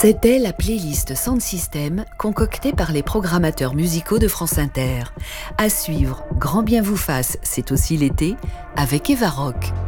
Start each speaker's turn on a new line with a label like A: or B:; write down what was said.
A: C'était la playlist Sound System concoctée par les programmateurs musicaux de France Inter. À suivre, Grand bien vous fasse, c'est aussi l'été, avec Eva Rock.